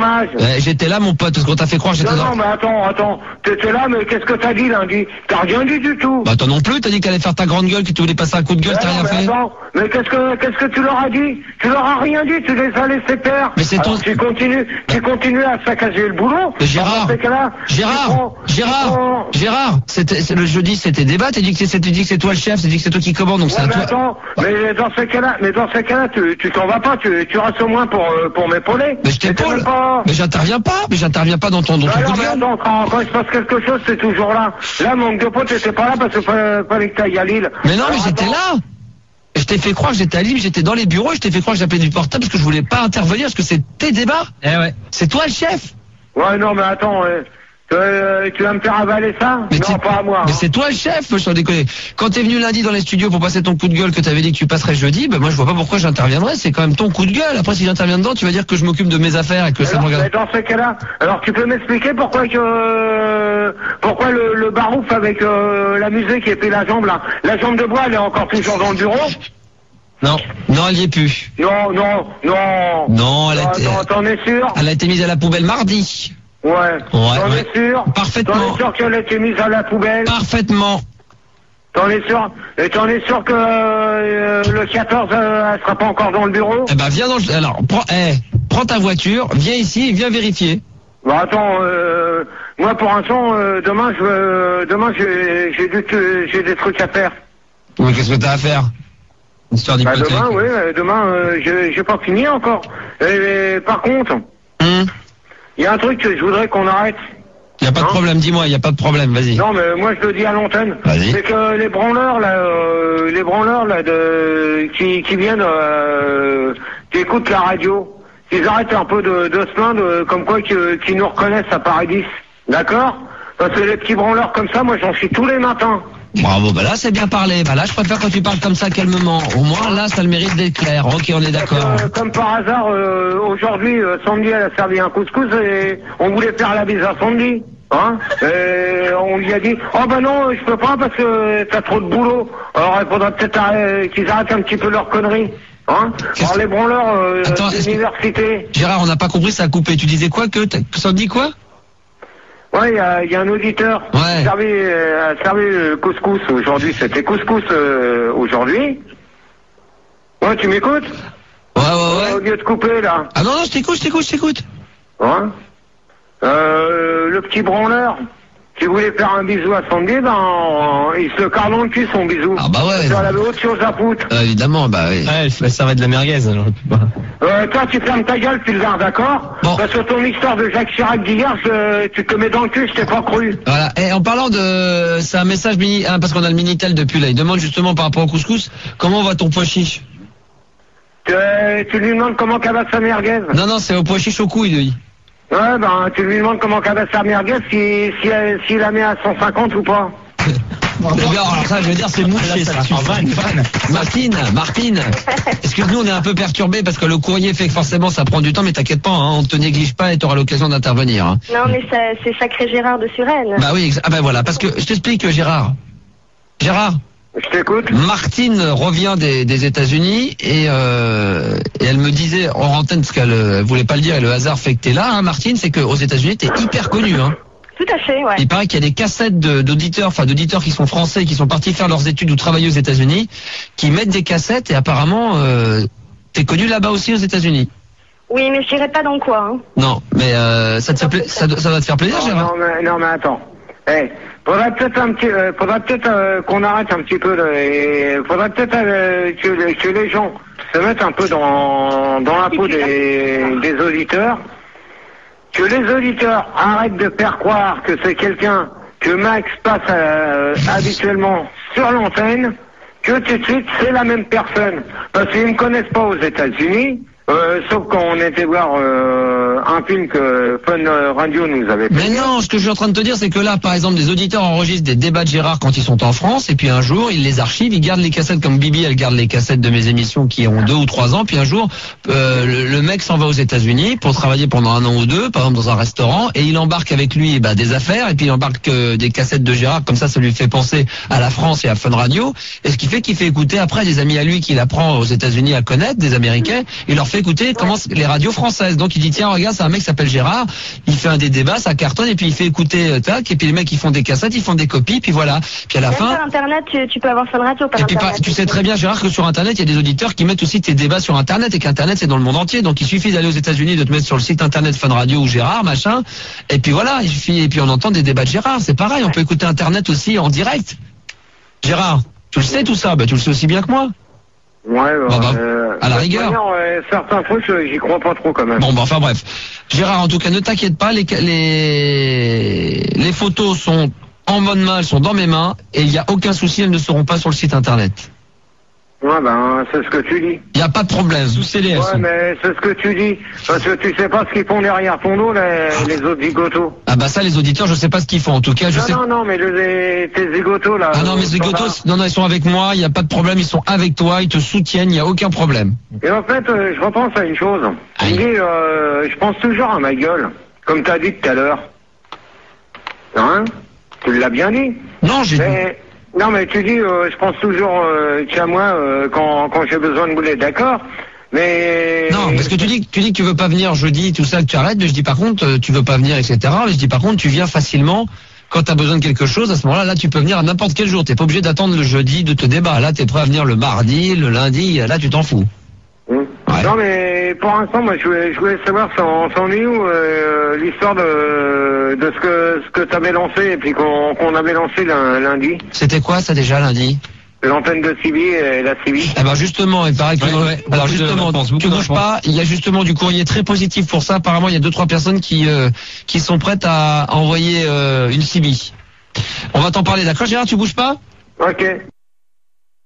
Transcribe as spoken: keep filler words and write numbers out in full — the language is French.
chômage. Ouais, j'étais là, mon pote, parce qu'on t'a fait croire que j'étais Non, dans... non, mais attends, attends. T'étais là, mais qu'est-ce que t'as dit lundi? T'as rien dit du tout. Bah toi non plus, t'as dit qu'elle allait faire ta grande gueule, que tu voulais passer un coup de gueule, Ouais, t'as non, rien mais fait. attends, mais qu'est-ce que, qu'est-ce que tu leur as dit? Tu leur as rien dit, tu les as laissés faire. Mais c'est Alors, ton- tu continues, tu continues à saccager le boulot. Mais Gérard, Dans ces cas-là, tu Gérard, prends- tu Gérard, prends- Gérard, c'était, c'est le jeudi, c'était débat, t'as dit que c'est, t'as dit que c'est toi le chef, t'as dit que c'est toi qui commande, donc c'est Ouais, à mais toi. attends, mais dans ces cas-là, mais dans ces cas-là, tu, tu t'en vas pas, tu, tu restes au moins pour, euh, pour m'épauler. Mais je t'es t'épaule. même pas- Mais j'interviens pas, mais j'interviens pas dans ton, dans ton Alors, coup de mais gueule. attends, quand, quand il se passe quelque chose, c'est toujours là. Là, mon deux potes, t'étais pas là parce qu'il fallait, fallait que t'ailles à Lille. Mais non, mais Alors, j'étais attends. là. Et je t'ai fait croire que j'étais à Lille, j'étais dans les bureaux, je t'ai fait croire que j'appelais du portable parce que je voulais pas intervenir, parce que c'est tes débats. Eh ouais. C'est toi le chef. Ouais, non, mais attends, euh, euh, tu vas me faire avaler ça? Mais Non, c'est- pas à moi. Mais hein. c'est toi le chef, je t'en déconne. Quand t'es venu lundi dans les studios pour passer ton coup de gueule que t'avais dit que tu passerais jeudi, ben moi je vois pas pourquoi j'interviendrais, c'est quand même ton coup de gueule. Après si j'interviens dedans, tu vas dire que je m'occupe de mes affaires et que ça me Alors, mais regarde. dans ces cas-là, alors tu peux m'expliquer pourquoi que euh, pourquoi le, le barouf avec euh, la musique et puis la jambe là, la jambe de bois elle est encore toujours dans le bureau? Non, non, elle y est plus. Non, non, non. Non, elle a Non, été, attends, t'en es sûr? elle a été mise à la poubelle mardi. Ouais. Ouais, T'en ouais. es sûr? Parfaitement. T'en es sûr qu'elle a été mise à la poubelle? Parfaitement. T'en es sûr? Et t'en es sûr que euh, le quatorze euh, elle sera pas encore dans le bureau? Eh ben viens dans le... Alors, prends, eh, prends ta voiture, viens ici et viens vérifier. Bon, attends, euh, moi pour l'instant, euh, demain je veux- demain j'ai j'ai du- j'ai des trucs à faire. Oui, qu'est-ce que t'as à faire? Une histoire Bah d'hypothèque. demain, oui, euh, demain, euh, j'ai j'ai pas fini encore. Et, par contre, Hum, il y a un truc que je voudrais qu'on arrête. y a pas de Hein problème, dis-moi, y a pas de problème, vas-y. Non, mais moi je le dis à l'antenne. Vas-y. C'est que les branleurs là, euh, les branleurs là, de, qui, qui viennent, euh, qui écoutent la radio, ils arrêtent un peu de, de se plaindre, euh, comme quoi que- qu'ils nous reconnaissent à Paradis. D'accord? Parce que les petits branleurs comme ça, moi j'en suis tous les matins. Bravo, bah là c'est bien parlé. Bah là je préfère quand tu parles comme ça calmement. Au moins là ça a le mérite d'être clair. Ok, on est d'accord. Euh, comme par hasard, euh, aujourd'hui, euh, Sandy elle a servi un couscous et on voulait faire la bise à Sandy. Hein, et on lui a dit, oh ben non, je peux pas parce que t'as trop de boulot. Alors il faudra peut-être arrêter- qu'ils arrêtent un petit peu leurs conneries. Hein. Qu'est-ce Alors les branleurs euh, Attends, est-ce que- d'université. Gérard, on n'a pas compris, ça a coupé. Tu disais quoi que t'as- que ça te dit quoi? Ouais, il y a, y a un auditeur Ouais. qui a servi, euh, a servi le couscous aujourd'hui. C'était couscous euh, aujourd'hui. Ouais, tu m'écoutes? Ouais, ouais, Au ouais. lieu de couper là. Ah non, non, je t'écoute, je t'écoute, je t'écoute. Hein, euh, le petit branleur qui voulait faire un bisou à Sandy, ben, en- il se carre dans le cul son bisou. Ah bah ouais. Parce qu'elle avait autre chose à foutre. Euh, évidemment, bah oui. Ouais, elle servait de la merguez, alors. je peux pas. Euh, toi, tu fermes ta gueule, tu le gardes, d'accord? Bon. Parce que ton histoire de Jacques Chirac d'hier, je- tu te mets dans le cul, je t'ai pas cru. Voilà. Et en parlant de, c'est un message mini, hein, parce qu'on a le Minitel depuis là. Il demande justement par rapport au couscous, comment va ton pois chiche? Tu, tu lui demandes comment qu'elle va sa merguez. Non, non, c'est au pois chiche au couille, lui. Ouais, ben, tu lui demandes comment qu'elle va sa merguez, si, si, elle- s'il la met à cent cinquante ou pas. Alors ça, je veux dire, c'est mouché, ça. Martine, Martine, excuse-nous, on est un peu perturbé parce que le courrier fait que forcément ça prend du temps, mais t'inquiète pas, hein, on te néglige pas et t'auras l'occasion d'intervenir. Hein. Non, mais ça, c'est sacré Gérard de Suresnes. Bah oui, exa- ah ben voilà, parce que je t'explique, Gérard. Gérard, Je t'écoute. Martine revient des, des États-Unis et, euh, et elle me disait en antenne, parce qu'elle euh, voulait pas le dire et le hasard fait que t'es là, hein, Martine, c'est qu'aux États-Unis t'es hyper connue. Hein. Tout à fait, ouais. Il paraît qu'il y a des cassettes de- d'auditeurs, enfin d'auditeurs qui sont français, qui sont partis faire leurs études ou travailler aux États-Unis, qui mettent des cassettes et apparemment euh, t'es connu là-bas aussi aux États-Unis. Oui, mais je dirais pas dans quoi. Hein. Non, mais euh, ça, te fait pla- ça, ça va te faire plaisir, Non, Gérard? non, mais, non, mais attends. Eh, faudrait peut-être un petit, euh, faudrait peut-être euh, qu'on arrête un petit peu. Le, et faudrait peut-être euh, que, les- que les gens se mettent un peu dans dans la peau des, des auditeurs. Que les auditeurs arrêtent de faire croire que c'est quelqu'un que Max passe euh, habituellement sur l'antenne, que tout de suite c'est la même personne. Parce qu'ils ne connaissent pas aux États-Unis. Euh, sauf quand on était voir euh, un film que Fun Radio nous avait fait. Mais non, ce que je suis en train de te dire, c'est que là, par exemple, des auditeurs enregistrent des débats de Gérard quand ils sont en France, et puis un jour, ils les archivent, ils gardent les cassettes comme Bibi, elle garde les cassettes de mes émissions qui ont deux ou trois ans, puis un jour, euh, le, le mec s'en va aux États-Unis pour travailler pendant un an ou deux, par exemple dans un restaurant, et il embarque avec lui bah, des affaires, et puis il embarque euh, des cassettes de Gérard, comme ça, ça lui fait penser à la France et à Fun Radio, et ce qui fait qu'il fait écouter après des amis à lui qu'il apprend aux États-Unis à connaître, des Américains, il leur fait écouter comment les radios françaises. Donc il dit tiens regarde, ça c'est un mec qui s'appelle Gérard. Il fait un des débats, ça cartonne, et puis il fait écouter euh, tac, et puis les mecs ils font des cassettes, ils font des copies, puis voilà. Puis à la Même fin. par Internet, tu, tu peux avoir Fun Radio par Et puis Internet. pas- tu sais très bien, Gérard, que sur Internet, il y a des auditeurs qui mettent aussi tes débats sur Internet, et qu'Internet c'est dans le monde entier. Donc il suffit d'aller aux États-Unis, de te mettre sur le site Internet Fun Radio ou Gérard, machin. Et puis voilà, il suffit, et puis on entend des débats de Gérard. C'est pareil, on peut écouter Internet aussi en direct. Gérard, tu le sais tout ça? Bah tu le sais aussi bien que moi. Ouais, bah, Bon, bah, euh, à la de toute rigueur. manière, ouais, certains trucs, euh, j'y crois pas trop quand même. Bon, bah enfin bref. Gérard, en tout cas, ne t'inquiète pas, les, les, les photos sont en bonne main, elles sont dans mes mains, et il n'y a aucun souci, elles ne seront pas sur le site Internet. Ouais, ben, c'est ce que tu dis. Il n'y a pas de problème. Sous scellé, elles Ouais, sont. mais c'est ce que tu dis. Parce que tu sais pas ce qu'ils font derrière ton dos, les, les autres zigotos. Ah bah ça, les auditeurs, je sais pas ce qu'ils font. En tout cas, je Non, sais. non, non, mais les, tes zigotos, là. Ah non, mais euh, zigotos, non, non, ils sont avec moi, il n'y a pas de problème, ils sont avec toi, ils te soutiennent, il n'y a aucun problème. Et en fait, euh, je repense à une chose. Je Aïe. me dis, euh, je pense toujours à ma gueule. Comme t'as dit tout à l'heure. Hein? Tu l'as bien dit. Non, j'ai Mais, non, mais tu dis, euh, je pense toujours euh, tiens moi euh, quand, quand j'ai besoin de bouler, d'accord. Mais... Non, parce que tu dis, tu dis que tu veux pas venir jeudi, tout ça, que tu arrêtes, mais je dis par contre, euh, tu veux pas venir, et cetera. Mais je dis par contre, tu viens facilement quand tu as besoin de quelque chose. À ce moment-là, là, tu peux venir à n'importe quel jour. T'es pas obligé d'attendre le jeudi de te débat. Là, t'es prêt à venir le mardi, le lundi. Là, tu t'en fous. Hum. Ouais. Non, mais pour l'instant, moi, je voulais, je voulais savoir c'en c'en est où euh, l'histoire de, de ce que ce que t'avais lancé et puis qu'on qu'on avait lancé lun- lundi. C'était quoi ça déjà lundi? L'antenne de C B et la C B. Eh ben justement, il paraît que Ouais, ouais, alors beaucoup de justement, réponses, beaucoup tu de bouges réponses. pas. Il y a justement du courrier très positif pour ça. Apparemment, il y a deux trois personnes qui euh, qui sont prêtes à envoyer euh, une C B. On va t'en parler, d'accord, Gérard? Tu bouges pas? Ok.